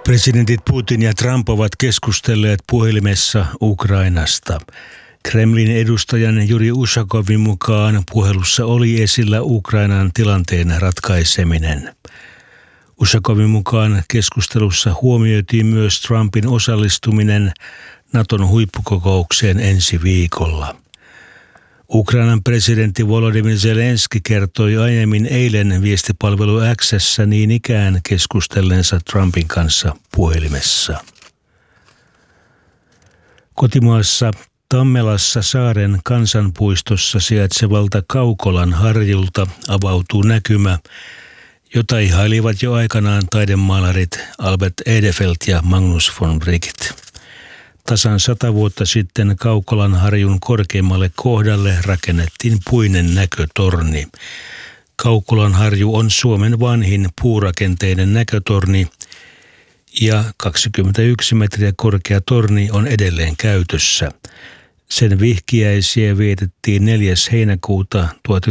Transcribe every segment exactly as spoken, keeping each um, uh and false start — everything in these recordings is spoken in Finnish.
Presidentit Putin ja Trump ovat keskustelleet puhelimessa Ukrainasta. Kremlin edustajan Juri Ushakovin mukaan puhelussa oli esillä Ukrainan tilanteen ratkaiseminen. Ushakovin mukaan keskustelussa huomioitiin myös Trumpin osallistuminen Naton huippukokoukseen ensi viikolla. Ukrainan presidentti Volodymyr Zelenski kertoi aiemmin eilen viestipalvelu X:ssä niin ikään keskustellensa Trumpin kanssa puhelimessa. Kotimaassa Tammelassa saaren kansanpuistossa sijaitsevalta Kaukolan harjulta avautuu näkymä, jota ihailivat jo aikanaan taidemaalarit Albert Edelfelt ja Magnus von Wright. Tasan sata vuotta sitten Kaukolan harjun korkeimmalle kohdalle rakennettiin puinen näkötorni. Kaukolan harju on Suomen vanhin puurakenteinen näkötorni ja kaksikymmentäyksi metriä korkea torni on edelleen käytössä. Sen vihkiäisiä vietettiin neljäs heinäkuuta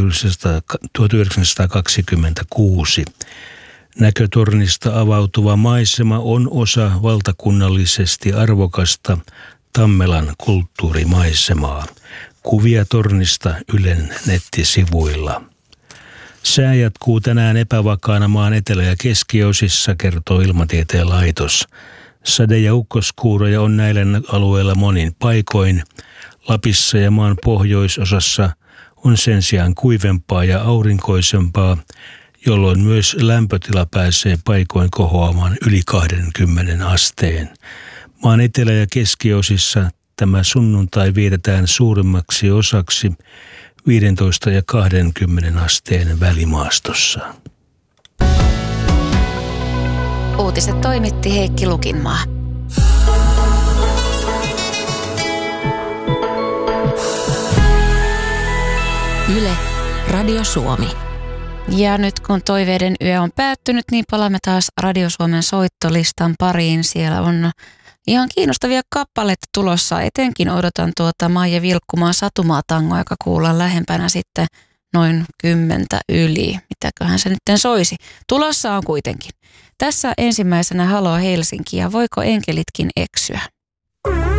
tuhatyhdeksänsataakaksikymmentäkuusi. Näkötornista avautuva maisema on osa valtakunnallisesti arvokasta Tammelan kulttuurimaisemaa. Kuvia tornista Ylen nettisivuilla. Sää jatkuu tänään epävakaana maan etelä- ja keskiosissa, kertoo Ilmatieteen laitos. Sade- ja ukkoskuuroja on näillä alueilla monin paikoin. Lapissa ja maan pohjoisosassa on sen sijaan kuivempaa ja aurinkoisempaa, jolloin myös lämpötila pääsee paikoin kohoamaan yli kaksikymmentä asteen. Maan etelä- ja keskiosissa tämä sunnuntai vietetään suurimmaksi osaksi viisitoista ja kaksikymmentä asteen välimaastossa. Uutiset toimitti Heikki Lukinmaa. Yle, Radio Suomi. Ja nyt kun toiveiden yö on päättynyt, niin palaamme taas Radio Suomen soittolistan pariin. Siellä on ihan kiinnostavia kappaleita tulossa. Etenkin odotan tuota Maija Vilkkumaan Satumaa-tangoa, joka kuullaan lähempänä sitten noin kymmentä yli. Mitäköhän se nyt soisi. Tulossa on kuitenkin. Tässä ensimmäisenä Halo Helsinki ja voiko enkelitkin eksyä?